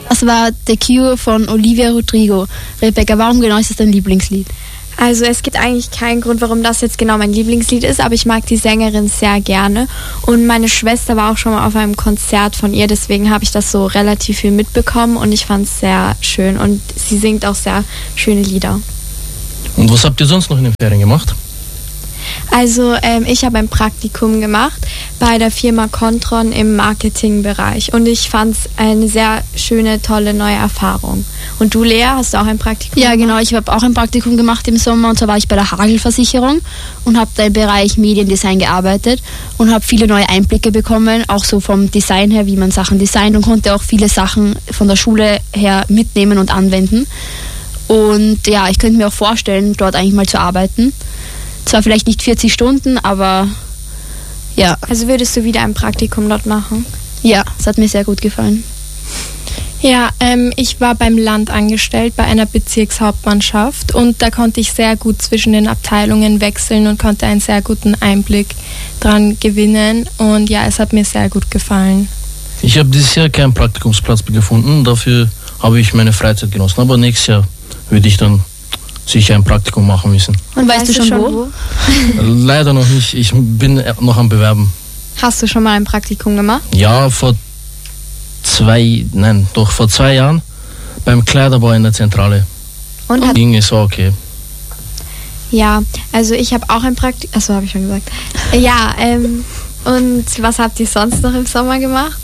Das war The Cure von Olivia Rodrigo. Rebecca, warum genau ist das dein Lieblingslied? Also es gibt eigentlich keinen Grund, warum das jetzt genau mein Lieblingslied ist, aber ich mag die Sängerin sehr gerne. Und meine Schwester war auch schon mal auf einem Konzert von ihr, deswegen habe ich das so relativ viel mitbekommen und ich fand es sehr schön. Und sie singt auch sehr schöne Lieder. Und was habt ihr sonst noch in den Ferien gemacht? Also ich habe ein Praktikum gemacht bei der Firma Contron im Marketingbereich und ich fand es eine sehr schöne, tolle neue Erfahrung. Und du, Lea, hast du auch ein Praktikum Ja, gemacht? genau. Ich habe auch ein Praktikum gemacht im Sommer und zwar war ich bei der Hagel-Versicherung und habe da im Bereich Mediendesign gearbeitet und habe viele neue Einblicke bekommen, auch so vom Design her, wie man Sachen designt und konnte auch viele Sachen von der Schule her mitnehmen und anwenden. Und ja, ich könnte mir auch vorstellen, dort eigentlich mal zu arbeiten. Zwar vielleicht nicht 40 Stunden, aber ja. Also würdest du wieder ein Praktikum dort machen? Ja, es hat mir sehr gut gefallen. Ja, ich war beim Land angestellt bei einer Bezirkshauptmannschaft und da konnte ich sehr gut zwischen den Abteilungen wechseln und konnte einen sehr guten Einblick dran gewinnen und ja, es hat mir sehr gut gefallen. Ich habe dieses Jahr keinen Praktikumsplatz gefunden, dafür habe ich meine Freizeit genossen, aber nächstes Jahr würde ich dann sicher ein Praktikum machen müssen. Und weißt du schon wo? Leider noch nicht, ich bin noch am Bewerben. Hast du schon mal ein Praktikum gemacht? Ja, vor 2 Jahren beim Kleiderbau in der Zentrale. Und ging es war okay. Ja, also ich habe auch ein Praktikum, achso, habe ich schon gesagt. Ja, und was habt ihr sonst noch im Sommer gemacht?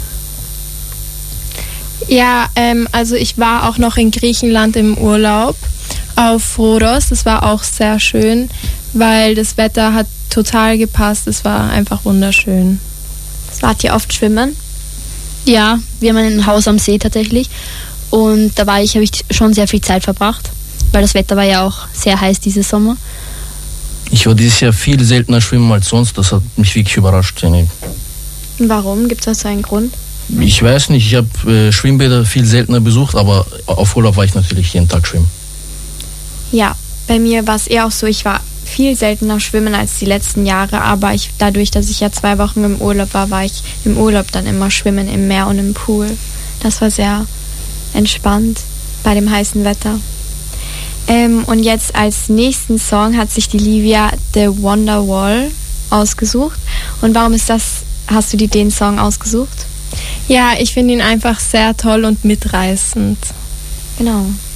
Ja, also ich war auch noch in Griechenland im Urlaub auf Rhodos. Das war auch sehr schön, weil das Wetter hat total gepasst. Es war einfach wunderschön. Wart ihr oft schwimmen? Ja, wir haben ein Haus am See tatsächlich und da habe ich schon sehr viel Zeit verbracht, weil das Wetter war ja auch sehr heiß dieses Sommer. Ich war dieses Jahr viel seltener schwimmen als sonst, das hat mich wirklich überrascht. Warum? Gibt es da so einen Grund? Ich weiß nicht, ich habe Schwimmbäder viel seltener besucht, aber auf Urlaub war ich natürlich jeden Tag schwimmen. Ja, bei mir war es eher auch so, ich war viel seltener schwimmen als die letzten Jahre, aber dadurch, dass ich ja 2 Wochen im Urlaub war ich im Urlaub dann immer schwimmen im Meer und im Pool. Das war sehr entspannt bei dem heißen Wetter. Und jetzt als nächsten Song hat sich die Livia The Wonderwall ausgesucht. Und warum hast du dir den Song ausgesucht? Ja, ich finde ihn einfach sehr toll und mitreißend. Genau.